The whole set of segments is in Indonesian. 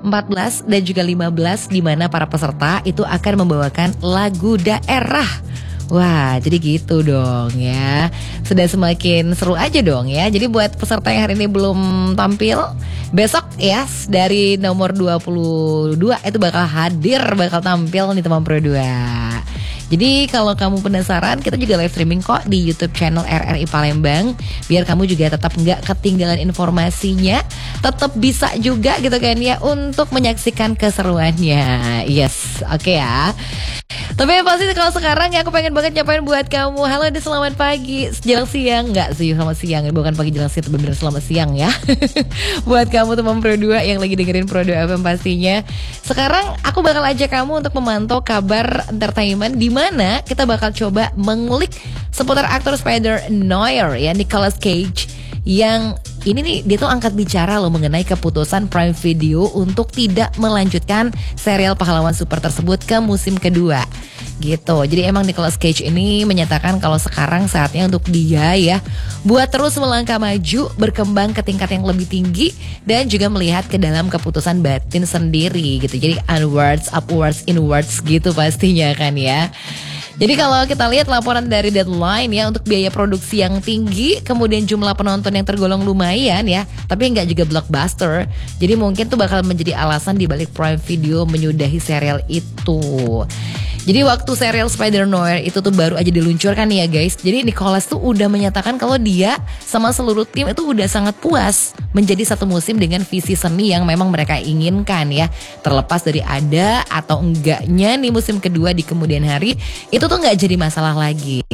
14 dan juga 15 di mana para peserta itu akan membawakan lagu daerah. Wah, jadi gitu dong ya. Sudah semakin seru aja dong ya. Jadi buat peserta yang hari ini belum tampil, besok ya dari nomor 22 itu bakal tampil nih teman Pro 2. Jadi kalau kamu penasaran, kita juga live streaming kok di YouTube channel RRI Palembang. Biar kamu juga tetap nggak ketinggalan informasinya, tetap bisa juga gitu kan ya untuk menyaksikan keseruannya. Yes, oke ya. Tapi yang pasti kalau sekarang ya aku pengen banget nyapain buat kamu. Halo deh, selamat pagi, jelang siang. Enggak sih, selamat siang. Bukan pagi jelang siang, tapi bener selamat siang ya. Buat kamu teman Pro 2 yang lagi dengerin Pro 2 FM pastinya. Sekarang aku bakal ajak kamu untuk memantau kabar entertainment, di mana kita bakal coba mengulik seputar aktor Spider-Noir ya, Nicolas Cage, yang ini nih dia tuh angkat bicara loh mengenai keputusan Prime Video untuk tidak melanjutkan serial pahlawan super tersebut ke musim kedua gitu. Jadi emang Nicolas Cage ini menyatakan kalau sekarang saatnya untuk dia ya buat terus melangkah maju, berkembang ke tingkat yang lebih tinggi, dan juga melihat ke dalam keputusan batin sendiri gitu. Jadi onwards, upwards, inwards gitu pastinya kan ya. Jadi kalau kita lihat laporan dari Deadline ya, untuk biaya produksi yang tinggi, kemudian jumlah penonton yang tergolong lumayan ya, tapi nggak juga blockbuster. Jadi mungkin tuh bakal menjadi alasan dibalik Prime Video menyudahi serial itu. Jadi waktu serial Spider-Noir itu tuh baru aja diluncurkan nih ya guys. Jadi Nicolas tuh udah menyatakan kalau dia sama seluruh tim itu udah sangat puas menjadi satu musim dengan visi seni yang memang mereka inginkan ya. Terlepas dari ada atau enggaknya nih musim kedua di kemudian hari, itu tuh nggak jadi masalah lagi.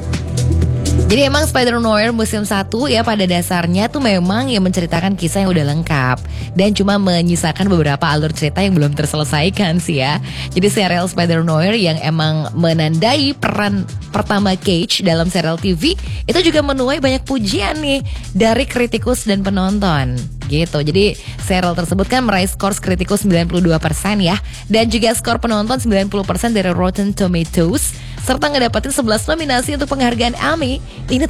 Jadi emang Spider-Noir musim 1 ya pada dasarnya tuh memang yang menceritakan kisah yang udah lengkap dan cuma menyisakan beberapa alur cerita yang belum terselesaikan sih ya. Jadi serial Spider-Noir yang emang menandai peran pertama Cage dalam serial TV itu juga menuai banyak pujian nih dari kritikus dan penonton gitu. Jadi serial tersebut kan meraih skor kritikus 92% ya, dan juga skor penonton 90% dari Rotten Tomatoes, serta ngedapatin 11 nominasi untuk penghargaan Emmy. Ini